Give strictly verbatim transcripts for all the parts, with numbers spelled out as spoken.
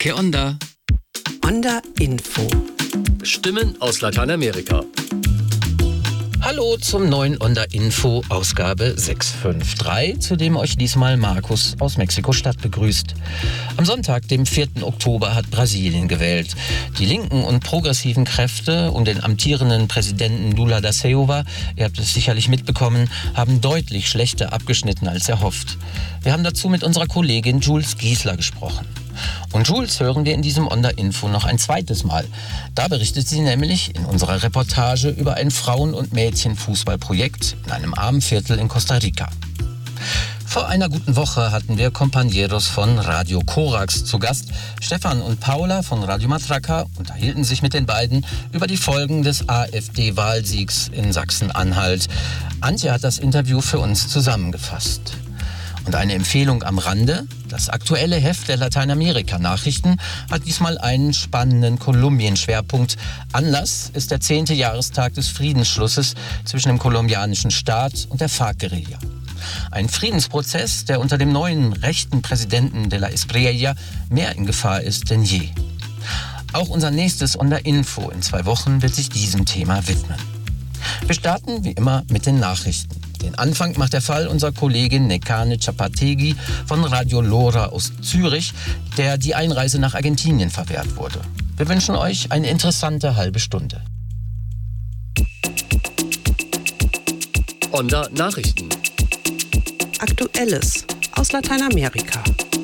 Que onda? Onda Info. Stimmen aus Lateinamerika. Hallo zum neuen Onda Info, Ausgabe sechs fünf drei, zu dem euch diesmal Markus aus Mexiko-Stadt begrüßt. Am Sonntag, dem vierten Oktober, hat Brasilien gewählt. Die linken und progressiven Kräfte um den amtierenden Präsidenten Lula da Silva, ihr habt es sicherlich mitbekommen, haben deutlich schlechter abgeschnitten als erhofft. Wir haben dazu mit unserer Kollegin Jules Giesler gesprochen. Und Jules hören wir in diesem Onda Info noch ein zweites Mal. Da berichtet sie nämlich in unserer Reportage über ein Frauen- und Mädchenfußballprojekt in einem armen Viertel in Costa Rica. Vor einer guten Woche hatten wir Compañeros von Radio Corax zu Gast. Stefan und Paula von Radio Matraca unterhielten sich mit den beiden über die Folgen des AfD-Wahlsiegs in Sachsen-Anhalt. Antje hat das Interview für uns zusammengefasst. Und eine Empfehlung am Rande: Das aktuelle Heft der Lateinamerika-Nachrichten hat diesmal einen spannenden Kolumbien-Schwerpunkt. Anlass ist der zehnte Jahrestag des Friedensschlusses zwischen dem kolumbianischen Staat und der FARC-Guerilla. Ein Friedensprozess, der unter dem neuen rechten Präsidenten de la Espriella mehr in Gefahr ist denn je. Auch unser nächstes Onda Info in zwei Wochen wird sich diesem Thema widmen. Wir starten wie immer mit den Nachrichten. Den Anfang macht der Fall unserer Kollegin Nekane Chapategui von Radio Lora aus Zürich, der die Einreise nach Argentinien verwehrt wurde. Wir wünschen euch eine interessante halbe Stunde. Onda Nachrichten. Aktuelles aus Lateinamerika.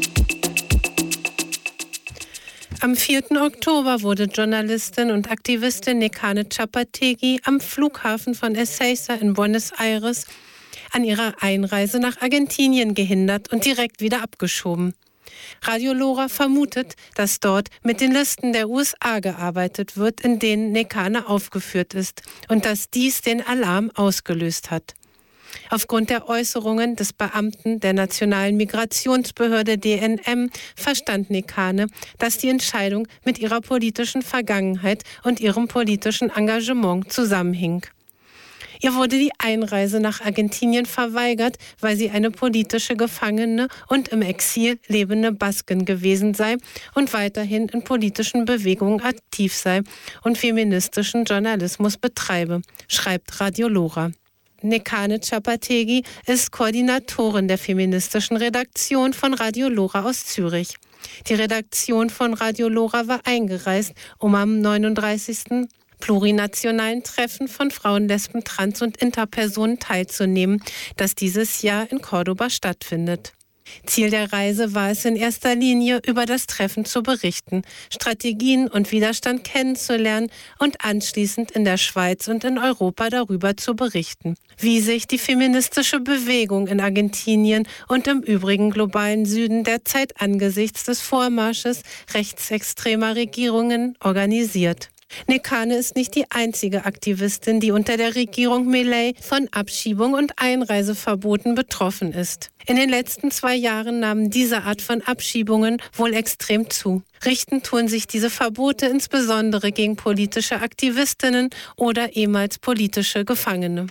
Am vierten Oktober wurde Journalistin und Aktivistin Nekane Chapategui am Flughafen von Ezeiza in Buenos Aires an ihrer Einreise nach Argentinien gehindert und direkt wieder abgeschoben. Radio Lora vermutet, dass dort mit den Listen der U S A gearbeitet wird, in denen Nekane aufgeführt ist, und dass dies den Alarm ausgelöst hat. Aufgrund der Äußerungen des Beamten der Nationalen Migrationsbehörde D N M verstand Nekane, dass die Entscheidung mit ihrer politischen Vergangenheit und ihrem politischen Engagement zusammenhing. Ihr wurde die Einreise nach Argentinien verweigert, weil sie eine politische Gefangene und im Exil lebende Basken gewesen sei und weiterhin in politischen Bewegungen aktiv sei und feministischen Journalismus betreibe, schreibt Radio Lora. Nekane Chapategui ist Koordinatorin der feministischen Redaktion von Radio Lora aus Zürich. Die Redaktion von Radio Lora war eingereist, um am neununddreißigsten plurinationalen Treffen von Frauen, Lesben, Trans- und Interpersonen teilzunehmen, das dieses Jahr in Cordoba stattfindet. Ziel der Reise war es in erster Linie, über das Treffen zu berichten, Strategien und Widerstand kennenzulernen und anschließend in der Schweiz und in Europa darüber zu berichten, wie sich die feministische Bewegung in Argentinien und im übrigen globalen Süden derzeit angesichts des Vormarsches rechtsextremer Regierungen organisiert. Nekane ist nicht die einzige Aktivistin, die unter der Regierung Milei von Abschiebung und Einreiseverboten betroffen ist. In den letzten zwei Jahren nahmen diese Art von Abschiebungen wohl extrem zu. Richten tun sich diese Verbote insbesondere gegen politische Aktivistinnen oder ehemals politische Gefangene.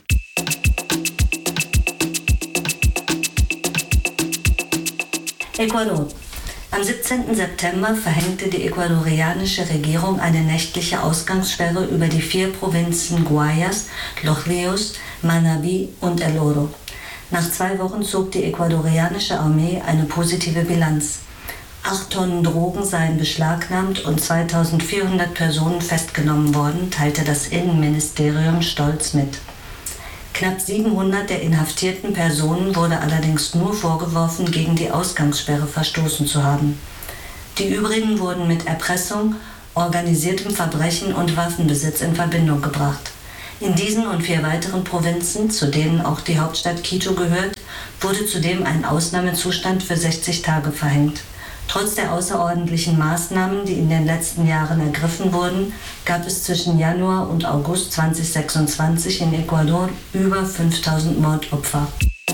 Ecuador. Am siebzehnten September verhängte die ecuadorianische Regierung eine nächtliche Ausgangssperre über die vier Provinzen Guayas, Los Ríos, Manabí und El Oro. Nach zwei Wochen zog die ecuadorianische Armee eine positive Bilanz. Acht Tonnen Drogen seien beschlagnahmt und zweitausendvierhundert Personen festgenommen worden, teilte das Innenministerium stolz mit. Knapp siebenhundert der inhaftierten Personen wurde allerdings nur vorgeworfen, gegen die Ausgangssperre verstoßen zu haben. Die übrigen wurden mit Erpressung, organisiertem Verbrechen und Waffenbesitz in Verbindung gebracht. In diesen und vier weiteren Provinzen, zu denen auch die Hauptstadt Quito gehört, wurde zudem ein Ausnahmezustand für sechzig Tage verhängt. Trotz der außerordentlichen Maßnahmen, die in den letzten Jahren ergriffen wurden, gab es zwischen Januar und August zweitausendsechsundzwanzig in Ecuador über fünftausend Mordopfer.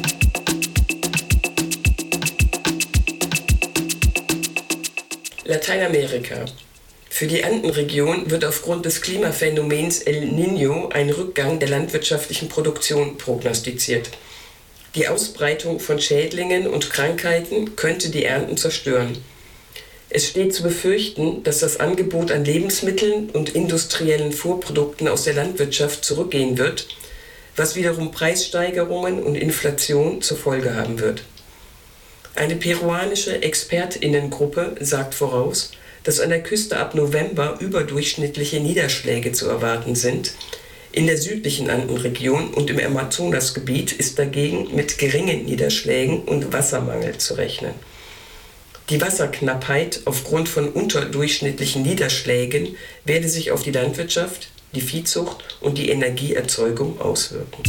Lateinamerika. Für die Andenregion wird aufgrund des Klimaphänomens El Niño ein Rückgang der landwirtschaftlichen Produktion prognostiziert. Die Ausbreitung von Schädlingen und Krankheiten könnte die Ernten zerstören. Es steht zu befürchten, dass das Angebot an Lebensmitteln und industriellen Vorprodukten aus der Landwirtschaft zurückgehen wird, was wiederum Preissteigerungen und Inflation zur Folge haben wird. Eine peruanische ExpertInnengruppe sagt voraus, dass an der Küste ab November überdurchschnittliche Niederschläge zu erwarten sind. In der südlichen Andenregion und im Amazonasgebiet ist dagegen mit geringen Niederschlägen und Wassermangel zu rechnen. Die Wasserknappheit aufgrund von unterdurchschnittlichen Niederschlägen werde sich auf die Landwirtschaft, die Viehzucht und die Energieerzeugung auswirken.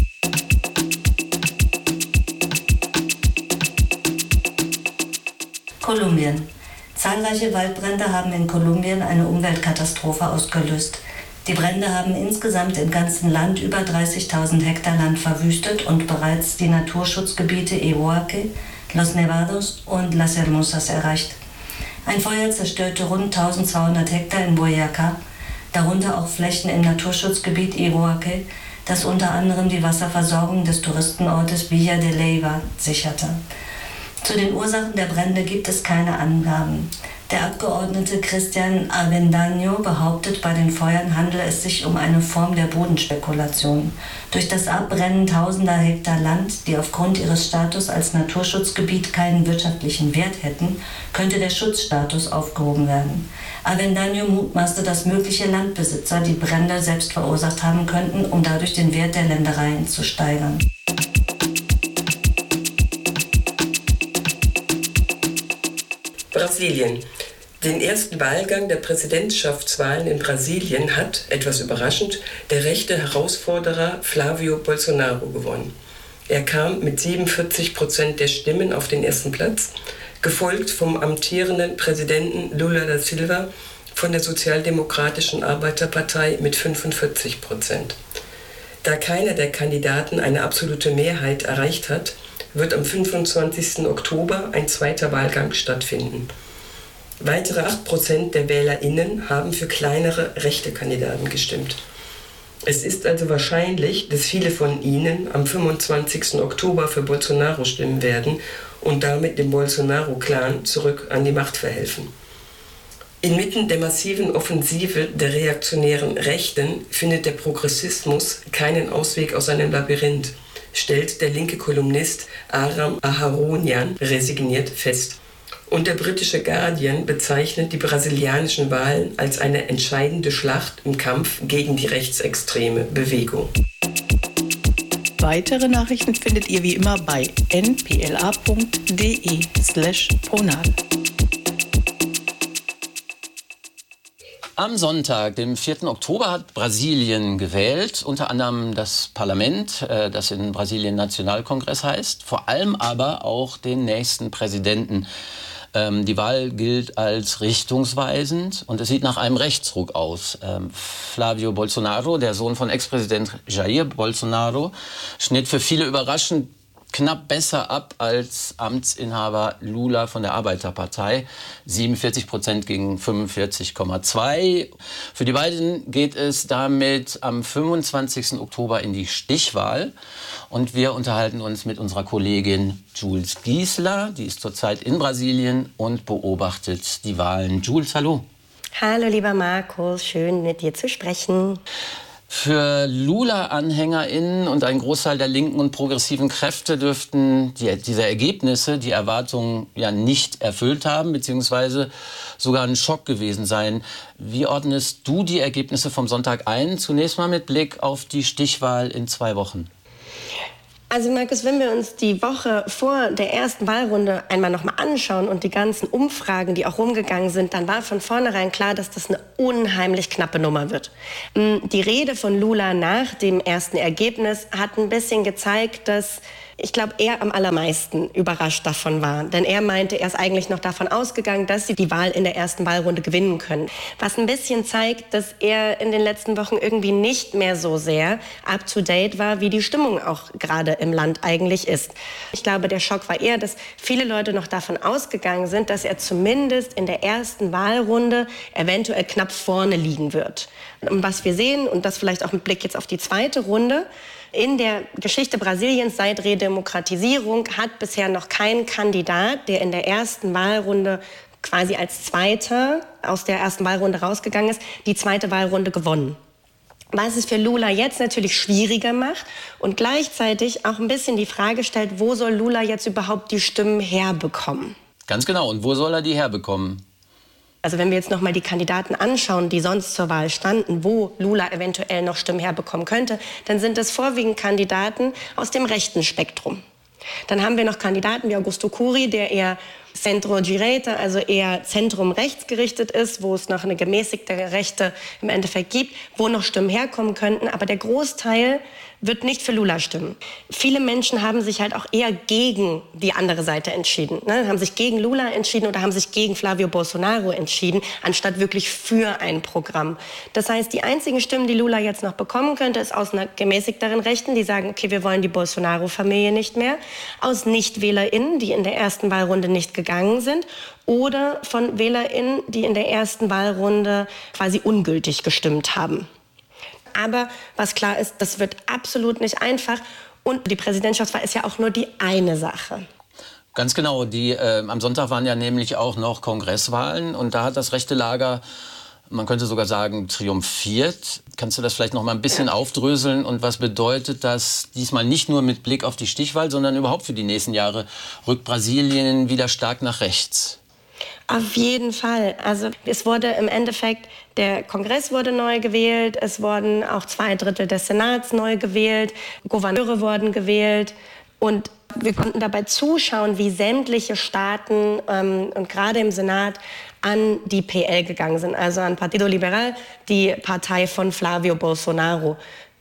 Kolumbien. Zahlreiche Waldbrände haben in Kolumbien eine Umweltkatastrophe ausgelöst. Die Brände haben insgesamt im ganzen Land über dreißigtausend Hektar Land verwüstet und bereits die Naturschutzgebiete Iguaque, Los Nevados und Las Hermosas erreicht. Ein Feuer zerstörte rund eintausendzweihundert Hektar in Boyacá, darunter auch Flächen im Naturschutzgebiet Iguaque, das unter anderem die Wasserversorgung des Touristenortes Villa de Leyva sicherte. Zu den Ursachen der Brände gibt es keine Angaben. Der Abgeordnete Cristian Avendaño behauptet, bei den Feuern handele es sich um eine Form der Bodenspekulation. Durch das Abbrennen tausender Hektar Land, die aufgrund ihres Status als Naturschutzgebiet keinen wirtschaftlichen Wert hätten, könnte der Schutzstatus aufgehoben werden. Avendaño mutmaßte, dass mögliche Landbesitzer die Brände selbst verursacht haben könnten, um dadurch den Wert der Ländereien zu steigern. Brasilien. Den ersten Wahlgang der Präsidentschaftswahlen in Brasilien hat, etwas überraschend, der rechte Herausforderer Flávio Bolsonaro gewonnen. Er kam mit siebenundvierzig Prozent der Stimmen auf den ersten Platz, gefolgt vom amtierenden Präsidenten Lula da Silva von der Sozialdemokratischen Arbeiterpartei mit fünfundvierzig Prozent. Da keiner der Kandidaten eine absolute Mehrheit erreicht hat, wird am fünfundzwanzigsten Oktober ein zweiter Wahlgang stattfinden. Weitere acht Prozent der WählerInnen haben für kleinere rechte Kandidaten gestimmt. Es ist also wahrscheinlich, dass viele von ihnen am fünfundzwanzigsten Oktober für Bolsonaro stimmen werden und damit dem Bolsonaro-Clan zurück an die Macht verhelfen. Inmitten der massiven Offensive der reaktionären Rechten findet der Progressismus keinen Ausweg aus seinem Labyrinth, stellt der linke Kolumnist Aram Aharonian resigniert fest. Und der britische Guardian bezeichnet die brasilianischen Wahlen als eine entscheidende Schlacht im Kampf gegen die rechtsextreme Bewegung. Weitere Nachrichten findet ihr wie immer bei n p l a punkt d e slash pronal. Am Sonntag, dem vierten Oktober, hat Brasilien gewählt, unter anderem das Parlament, das in Brasilien Nationalkongress heißt, vor allem aber auch den nächsten Präsidenten. Die Wahl gilt als richtungsweisend und es sieht nach einem Rechtsruck aus. Flávio Bolsonaro, der Sohn von Ex-Präsident Jair Bolsonaro, schnitt für viele überraschend knapp besser ab als Amtsinhaber Lula von der Arbeiterpartei. siebenundvierzig Prozent gegen fünfundvierzig Komma zwei. Für die beiden geht es damit am fünfundzwanzigsten Oktober in die Stichwahl. Und wir unterhalten uns mit unserer Kollegin Jules Giesler. Die ist zurzeit in Brasilien und beobachtet die Wahlen. Jules, hallo. Hallo, lieber Markus. Schön, mit dir zu sprechen. Für Lula-AnhängerInnen und einen Großteil der linken und progressiven Kräfte dürften die, diese Ergebnisse die Erwartungen ja nicht erfüllt haben, beziehungsweise sogar ein Schock gewesen sein. Wie ordnest du die Ergebnisse vom Sonntag ein? Zunächst mal mit Blick auf die Stichwahl in zwei Wochen. Also Markus, wenn wir uns die Woche vor der ersten Wahlrunde einmal noch mal anschauen und die ganzen Umfragen, die auch rumgegangen sind, dann war von vornherein klar, dass das eine unheimlich knappe Nummer wird. Die Rede von Lula nach dem ersten Ergebnis hat ein bisschen gezeigt, dass ich glaube, er am allermeisten überrascht davon war. Denn er meinte, er ist eigentlich noch davon ausgegangen, dass sie die Wahl in der ersten Wahlrunde gewinnen können. Was ein bisschen zeigt, dass er in den letzten Wochen irgendwie nicht mehr so sehr up-to-date war, wie die Stimmung auch gerade im Land eigentlich ist. Ich glaube, der Schock war eher, dass viele Leute noch davon ausgegangen sind, dass er zumindest in der ersten Wahlrunde eventuell knapp vorne liegen wird. Und was wir sehen, und das vielleicht auch mit Blick jetzt auf die zweite Runde, in der Geschichte Brasiliens seit Redemokratisierung hat bisher noch kein Kandidat, der in der ersten Wahlrunde quasi als Zweiter aus der ersten Wahlrunde rausgegangen ist, die zweite Wahlrunde gewonnen. Was es für Lula jetzt natürlich schwieriger macht und gleichzeitig auch ein bisschen die Frage stellt, wo soll Lula jetzt überhaupt die Stimmen herbekommen? Ganz genau. Und wo soll er die herbekommen? Also wenn wir jetzt noch mal die Kandidaten anschauen, die sonst zur Wahl standen, wo Lula eventuell noch Stimmen herbekommen könnte, dann sind es vorwiegend Kandidaten aus dem rechten Spektrum. Dann haben wir noch Kandidaten wie Augusto Curi, der eher Centro-Direita, also eher Zentrum-rechts gerichtet ist, wo es noch eine gemäßigte Rechte im Endeffekt gibt, wo noch Stimmen herkommen könnten. Aber der Großteil wird nicht für Lula stimmen. Viele Menschen haben sich halt auch eher gegen die andere Seite entschieden. Ne? Haben sich gegen Lula entschieden oder haben sich gegen Flavio Bolsonaro entschieden, anstatt wirklich für ein Programm. Das heißt, die einzigen Stimmen, die Lula jetzt noch bekommen könnte, ist aus einer gemäßigteren Rechten, die sagen, okay, wir wollen die Bolsonaro-Familie nicht mehr, aus NichtwählerInnen, die in der ersten Wahlrunde nicht gegangen sind, oder von WählerInnen, die in der ersten Wahlrunde quasi ungültig gestimmt haben. Aber was klar ist, das wird absolut nicht einfach. Und die Präsidentschaftswahl ist ja auch nur die eine Sache. Ganz genau. Die, äh, am Sonntag waren ja nämlich auch noch Kongresswahlen. Und da hat das rechte Lager, man könnte sogar sagen, triumphiert. Kannst du das vielleicht noch mal ein bisschen ja. aufdröseln? Und was bedeutet das diesmal nicht nur mit Blick auf die Stichwahl, sondern überhaupt für die nächsten Jahre? Rückt Brasilien wieder stark nach rechts? Auf jeden Fall. Also es wurde im Endeffekt, der Kongress wurde neu gewählt, es wurden auch zwei Drittel des Senats neu gewählt, Gouverneure wurden gewählt und wir konnten dabei zuschauen, wie sämtliche Staaten ähm, und gerade im Senat an die P L gegangen sind, also an Partido Liberal, die Partei von Flavio Bolsonaro.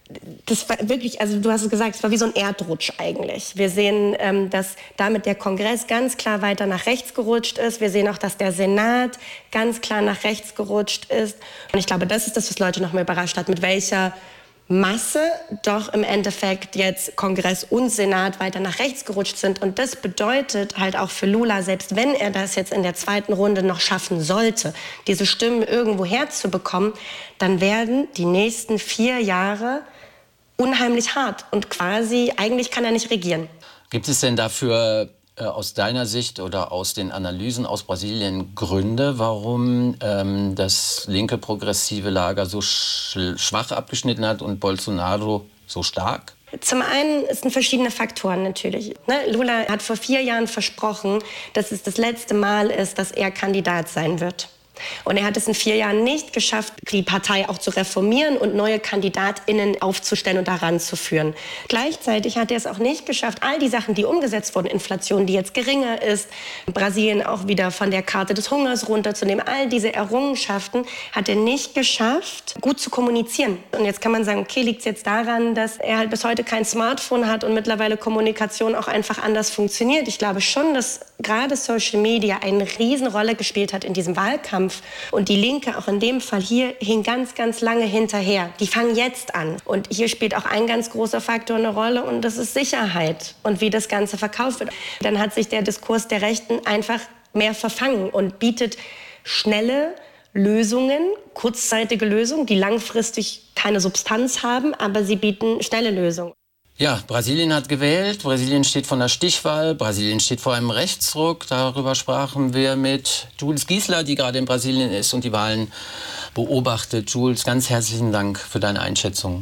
Das war wirklich, also du hast es gesagt, es war wie so ein Erdrutsch eigentlich. Wir sehen, ähm, dass damit der Kongress ganz klar weiter nach rechts gerutscht ist. Wir sehen auch, dass der Senat ganz klar nach rechts gerutscht ist. Und ich glaube, das ist das, was Leute noch mal überrascht hat, mit welcher Masse doch im Endeffekt jetzt Kongress und Senat weiter nach rechts gerutscht sind. Und das bedeutet halt auch für Lula, selbst wenn er das jetzt in der zweiten Runde noch schaffen sollte, diese Stimmen irgendwo herzubekommen, dann werden die nächsten vier Jahre unheimlich hart und quasi, eigentlich kann er nicht regieren. Gibt es denn dafür äh, aus deiner Sicht oder aus den Analysen aus Brasilien Gründe, warum ähm, das linke progressive Lager so sch- schwach abgeschnitten hat und Bolsonaro so stark? Zum einen sind verschiedene Faktoren natürlich. Ne? Lula hat vor vier Jahren versprochen, dass es das letzte Mal ist, dass er Kandidat sein wird. Und er hat es in vier Jahren nicht geschafft, die Partei auch zu reformieren und neue KandidatInnen aufzustellen und daran zu führen. Gleichzeitig hat er es auch nicht geschafft, all die Sachen, die umgesetzt wurden, Inflation, die jetzt geringer ist, Brasilien auch wieder von der Karte des Hungers runterzunehmen, all diese Errungenschaften hat er nicht geschafft, gut zu kommunizieren. Und jetzt kann man sagen, okay, liegt es jetzt daran, dass er halt bis heute kein Smartphone hat und mittlerweile Kommunikation auch einfach anders funktioniert. Ich glaube schon, dass gerade Social Media eine Riesenrolle gespielt hat in diesem Wahlkampf. Und die Linke, auch in dem Fall hier, hing ganz, ganz lange hinterher. Die fangen jetzt an. Und hier spielt auch ein ganz großer Faktor eine Rolle und das ist Sicherheit und wie das Ganze verkauft wird. Dann hat sich der Diskurs der Rechten einfach mehr verfangen und bietet schnelle Lösungen, kurzzeitige Lösungen, die langfristig keine Substanz haben, aber sie bieten schnelle Lösungen. Ja, Brasilien hat gewählt, Brasilien steht vor einer Stichwahl, Brasilien steht vor einem Rechtsruck. Darüber sprachen wir mit Jules Giesler, die gerade in Brasilien ist und die Wahlen beobachtet. Jules, ganz herzlichen Dank für deine Einschätzung.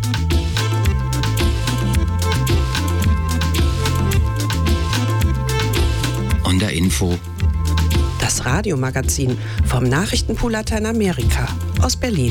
Onda Info. Das Radiomagazin vom Nachrichtenpool Lateinamerika aus Berlin.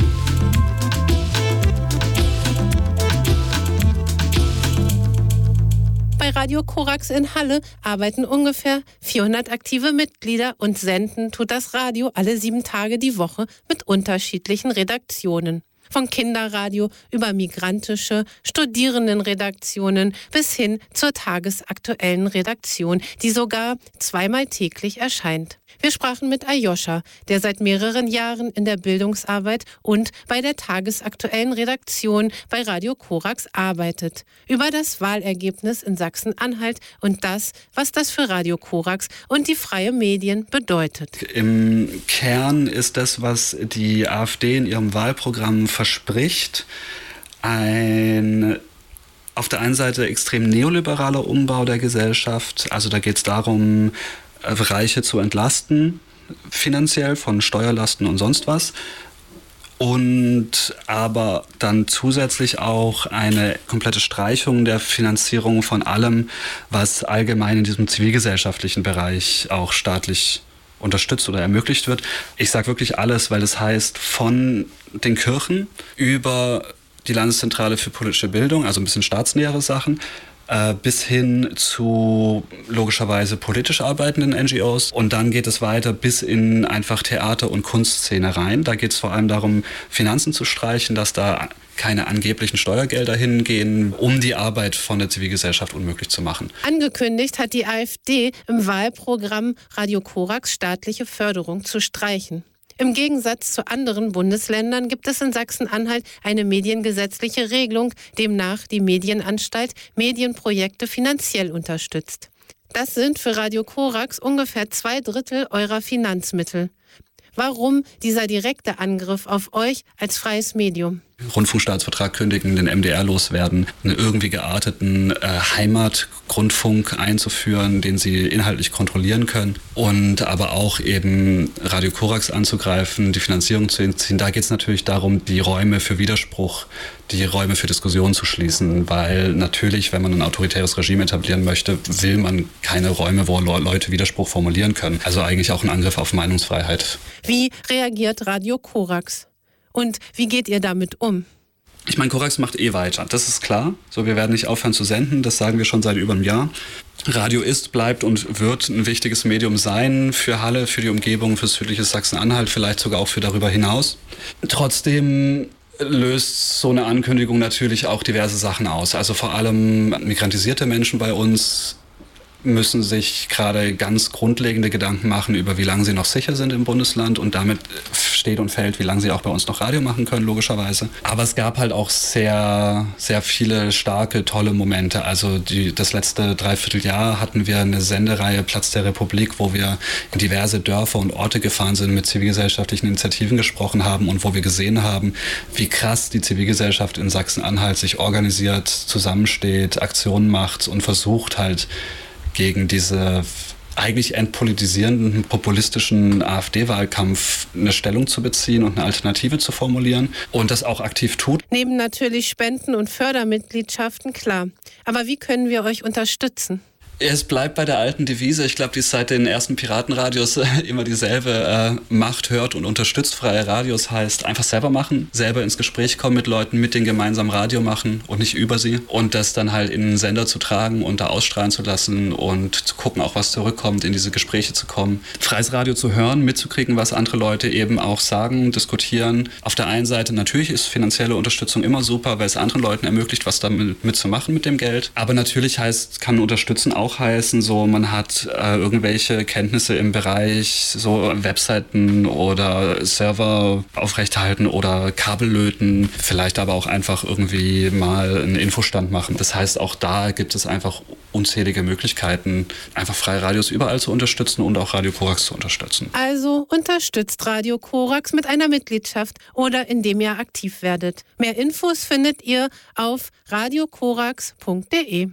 Bei Radio Korax in Halle arbeiten ungefähr vierhundert aktive Mitglieder und senden tut das Radio alle sieben Tage die Woche mit unterschiedlichen Redaktionen. Von Kinderradio über migrantische, Studierendenredaktionen bis hin zur tagesaktuellen Redaktion, die sogar zweimal täglich erscheint. Wir sprachen mit Ayosha, der seit mehreren Jahren in der Bildungsarbeit und bei der tagesaktuellen Redaktion bei Radio Korax arbeitet, über das Wahlergebnis in Sachsen-Anhalt und das, was das für Radio Korax und die freie Medien bedeutet. Im Kern ist das, was die AfD in ihrem Wahlprogramm verspricht, ein auf der einen Seite extrem neoliberaler Umbau der Gesellschaft. Also da geht es darum, Reiche zu entlasten, finanziell von Steuerlasten und sonst was. Und aber dann zusätzlich auch eine komplette Streichung der Finanzierung von allem, was allgemein in diesem zivilgesellschaftlichen Bereich auch staatlich unterstützt oder ermöglicht wird. Ich sage wirklich alles, weil das heißt von den Kirchen über die Landeszentrale für politische Bildung, also ein bisschen staatsnähere Sachen, äh, bis hin zu logischerweise politisch arbeitenden N G Os. Und dann geht es weiter bis in einfach Theater- und Kunstszene rein. Da geht es vor allem darum, Finanzen zu streichen, dass da keine angeblichen Steuergelder hingehen, um die Arbeit von der Zivilgesellschaft unmöglich zu machen. Angekündigt hat die AfD im Wahlprogramm Radio Korax staatliche Förderung zu streichen. Im Gegensatz zu anderen Bundesländern gibt es in Sachsen-Anhalt eine mediengesetzliche Regelung, demnach die Medienanstalt Medienprojekte finanziell unterstützt. Das sind für Radio Korax ungefähr zwei Drittel eurer Finanzmittel. Warum dieser direkte Angriff auf euch als freies Medium? Rundfunkstaatsvertrag kündigen, den M D R loswerden, einen irgendwie gearteten äh, Heimatgrundfunk einzuführen, den sie inhaltlich kontrollieren können und aber auch eben Radio Korax anzugreifen, die Finanzierung zu entziehen. Da geht es natürlich darum, die Räume für Widerspruch, die Räume für Diskussion zu schließen, weil natürlich, wenn man ein autoritäres Regime etablieren möchte, will man keine Räume, wo Leute Widerspruch formulieren können. Also eigentlich auch ein Angriff auf Meinungsfreiheit. Wie reagiert Radio Korax? Und wie geht ihr damit um? Ich meine, Korax macht eh weiter, das ist klar. So, wir werden nicht aufhören zu senden, das sagen wir schon seit über einem Jahr. Radio ist, bleibt und wird ein wichtiges Medium sein für Halle, für die Umgebung, für südliche Sachsen-Anhalt, vielleicht sogar auch für darüber hinaus. Trotzdem löst so eine Ankündigung natürlich auch diverse Sachen aus. Also vor allem migrantisierte Menschen bei uns müssen sich gerade ganz grundlegende Gedanken machen über, wie lange sie noch sicher sind im Bundesland und damit steht und fällt, wie lange sie auch bei uns noch Radio machen können, logischerweise. Aber es gab halt auch sehr, sehr viele starke, tolle Momente. Also die, das letzte Dreivierteljahr hatten wir eine Sendereihe Platz der Republik, wo wir in diverse Dörfer und Orte gefahren sind, mit zivilgesellschaftlichen Initiativen gesprochen haben und wo wir gesehen haben, wie krass die Zivilgesellschaft in Sachsen-Anhalt sich organisiert, zusammensteht, Aktionen macht und versucht halt gegen diese eigentlich entpolitisierenden, populistischen AfD-Wahlkampf eine Stellung zu beziehen und eine Alternative zu formulieren und das auch aktiv tut. Neben natürlich Spenden und Fördermitgliedschaften, klar. Aber wie können wir euch unterstützen? Es bleibt bei der alten Devise. Ich glaube, die ist seit den ersten Piratenradios immer dieselbe. Äh, macht, hört und unterstützt freie Radios heißt einfach selber machen, selber ins Gespräch kommen mit Leuten, mit denen gemeinsam Radio machen und nicht über sie. Und das dann halt in einen Sender zu tragen und da ausstrahlen zu lassen und zu gucken, auch was zurückkommt, in diese Gespräche zu kommen. Freies Radio zu hören, mitzukriegen, was andere Leute eben auch sagen, diskutieren. Auf der einen Seite natürlich ist finanzielle Unterstützung immer super, weil es anderen Leuten ermöglicht, was damit mitzumachen mit dem Geld. Aber natürlich heißt, kann unterstützen auch heißen, so man hat äh, irgendwelche Kenntnisse im Bereich so Webseiten oder Server aufrechthalten oder Kabel löten, vielleicht aber auch einfach irgendwie mal einen Infostand machen. Das heißt, auch da gibt es einfach unzählige Möglichkeiten, einfach freie Radios überall zu unterstützen und auch Radio Korax zu unterstützen. Also unterstützt Radio Korax mit einer Mitgliedschaft oder indem ihr aktiv werdet. Mehr Infos findet ihr auf radio korax punkt de.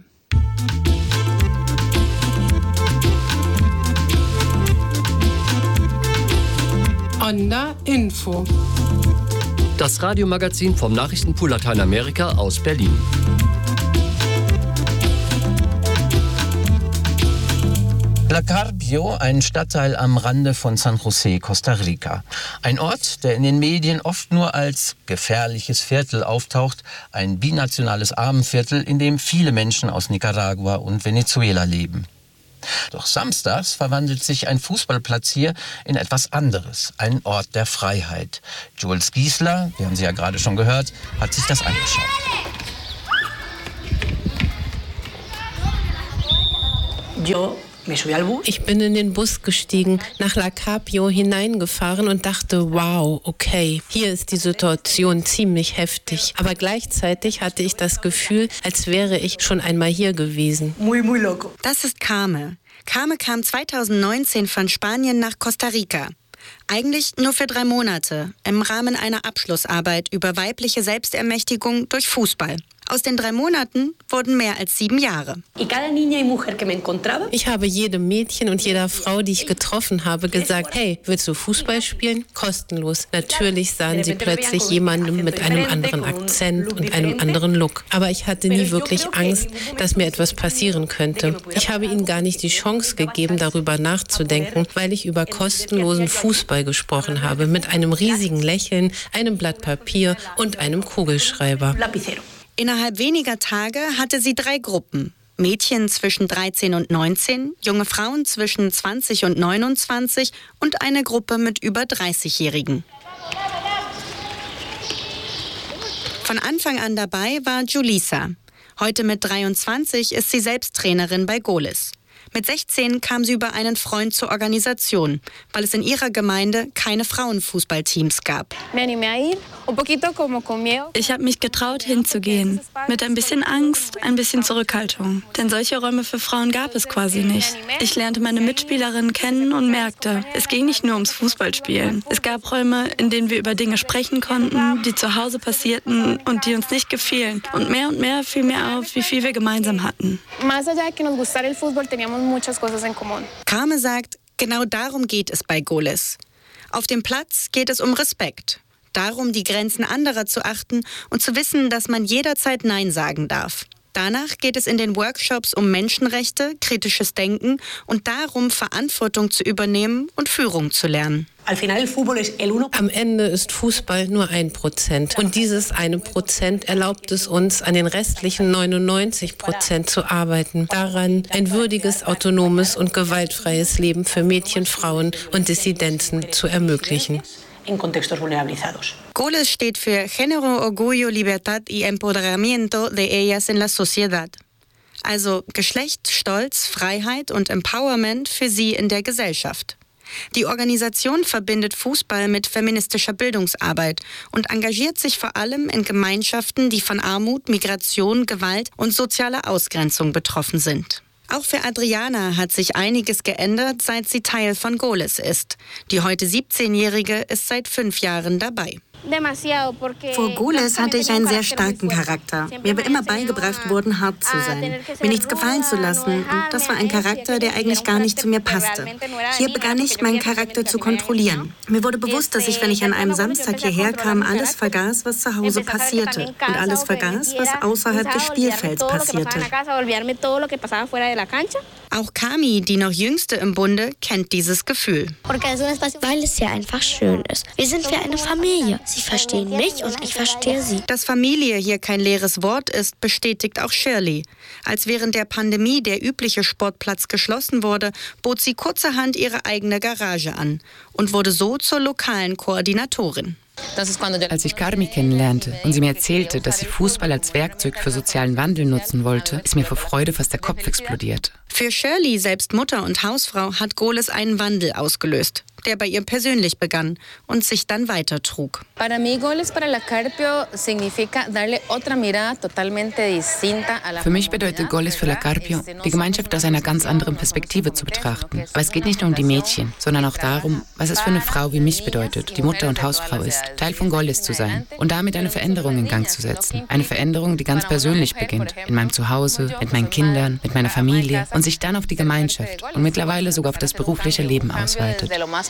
Onda Info. Das Radiomagazin vom Nachrichtenpool Lateinamerika aus Berlin. La Carpio, ein Stadtteil am Rande von San José, Costa Rica. Ein Ort, der in den Medien oft nur als gefährliches Viertel auftaucht, ein binationales Armenviertel, in dem viele Menschen aus Nicaragua und Venezuela leben. Doch samstags verwandelt sich ein Fußballplatz hier in etwas anderes, ein Ort der Freiheit. Jules Giesler, wir haben Sie ja gerade schon gehört, hat sich das angeschaut. Ich bin in den Bus gestiegen, nach La Carpio hineingefahren und dachte, wow, okay, hier ist die Situation ziemlich heftig. Aber gleichzeitig hatte ich das Gefühl, als wäre ich schon einmal hier gewesen. Muy, muy loco. Das ist Carme. Carme kam zweitausendneunzehn von Spanien nach Costa Rica. Eigentlich nur für drei Monate, im Rahmen einer Abschlussarbeit über weibliche Selbstermächtigung durch Fußball. Aus den drei Monaten wurden mehr als sieben Jahre. Ich habe jedem Mädchen und jeder Frau, die ich getroffen habe, gesagt, hey, willst du Fußball spielen? Kostenlos. Natürlich sahen sie plötzlich jemanden mit einem anderen Akzent und einem anderen Look. Aber ich hatte nie wirklich Angst, dass mir etwas passieren könnte. Ich habe ihnen gar nicht die Chance gegeben, darüber nachzudenken, weil ich über kostenlosen Fußball gesprochen habe, mit einem riesigen Lächeln, einem Blatt Papier und einem Kugelschreiber. Innerhalb weniger Tage hatte sie drei Gruppen. Mädchen zwischen dreizehn und neunzehn, junge Frauen zwischen zwanzig und neunundzwanzig und eine Gruppe mit über dreißigjährigen. Von Anfang an dabei war Julissa. Heute mit dreiundzwanzig ist sie selbst Trainerin bei Goles. Mit sechzehn kam sie über einen Freund zur Organisation, weil es in ihrer Gemeinde keine Frauenfußballteams gab. Ich habe mich getraut, hinzugehen. Mit ein bisschen Angst, ein bisschen Zurückhaltung. Denn solche Räume für Frauen gab es quasi nicht. Ich lernte meine Mitspielerinnen kennen und merkte, es ging nicht nur ums Fußballspielen. Es gab Räume, in denen wir über Dinge sprechen konnten, die zu Hause passierten und die uns nicht gefielen. Und mehr und mehr fiel mir auf, wie viel wir gemeinsam hatten. Carme sagt, genau darum geht es bei Goles. Auf dem Platz geht es um Respekt. Darum, die Grenzen anderer zu achten und zu wissen, dass man jederzeit Nein sagen darf. Danach geht es in den Workshops um Menschenrechte, kritisches Denken und darum, Verantwortung zu übernehmen und Führung zu lernen. Am Ende ist Fußball nur ein Prozent. Und dieses eine Prozent erlaubt es uns, an den restlichen neunundneunzig Prozent zu arbeiten. Daran, ein würdiges, autonomes und gewaltfreies Leben für Mädchen, Frauen und Dissidenten zu ermöglichen. Goles steht für Género, Orgullo, Libertad y Empoderamiento de ellas en la sociedad. Also Geschlecht, Stolz, Freiheit und Empowerment für sie in der Gesellschaft. Die Organisation verbindet Fußball mit feministischer Bildungsarbeit und engagiert sich vor allem in Gemeinschaften, die von Armut, Migration, Gewalt und sozialer Ausgrenzung betroffen sind. Auch für Adriana hat sich einiges geändert, seit sie Teil von Goles ist. Die heute siebzehnjährige ist seit fünf Jahren dabei. Vor Goles hatte ich einen sehr starken Charakter. Mir war immer beigebracht worden, hart zu sein, mir nichts gefallen zu lassen. Und das war ein Charakter, der eigentlich gar nicht zu mir passte. Hier begann ich, meinen Charakter zu kontrollieren. Mir wurde bewusst, dass ich, wenn ich an einem Samstag hierher kam, alles vergaß, was zu Hause passierte. Und alles vergaß, was außerhalb des Spielfelds passierte. Auch Kami, die noch Jüngste im Bunde, kennt dieses Gefühl. Weil es ja einfach schön ist. Wir sind wie eine Familie. Sie verstehen mich und ich verstehe sie. Dass Familie hier kein leeres Wort ist, bestätigt auch Shirley. Als während der Pandemie der übliche Sportplatz geschlossen wurde, bot sie kurzerhand ihre eigene Garage an und wurde so zur lokalen Koordinatorin. Als ich Carmi kennenlernte und sie mir erzählte, dass sie Fußball als Werkzeug für sozialen Wandel nutzen wollte, ist mir vor Freude fast der Kopf explodiert. Für Shirley, selbst Mutter und Hausfrau, hat Goles einen Wandel ausgelöst, der bei ihr persönlich begann und sich dann weitertrug. Für mich bedeutet Goles für La Carpio, die Gemeinschaft aus einer ganz anderen Perspektive zu betrachten. Aber es geht nicht nur um die Mädchen, sondern auch darum, was es für eine Frau wie mich bedeutet, die Mutter und Hausfrau ist, Teil von Goles zu sein und damit eine Veränderung in Gang zu setzen. Eine Veränderung, die ganz persönlich beginnt, in meinem Zuhause, mit meinen Kindern, mit meiner Familie und sich dann auf die Gemeinschaft und mittlerweile sogar auf das berufliche Leben ausweitet.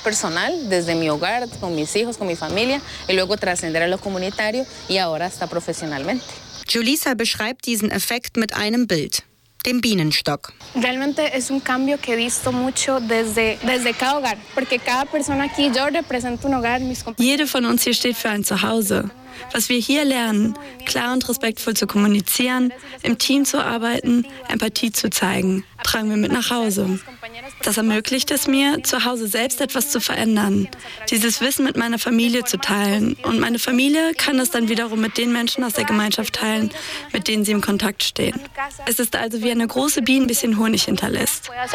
Julissa beschreibt diesen Effekt mit einem Bild, dem Bienenstock. Jede von uns hier steht für ein Zuhause. Was wir hier lernen, klar und respektvoll zu kommunizieren, im Team zu arbeiten, Empathie zu zeigen, tragen wir mit nach Hause. Das ermöglicht es mir, zu Hause selbst etwas zu verändern, dieses Wissen mit meiner Familie zu teilen. Und meine Familie kann es dann wiederum mit den Menschen aus der Gemeinschaft teilen, mit denen sie im Kontakt stehen. Es ist also wie eine große Biene ein bisschen Honig hinterlässt.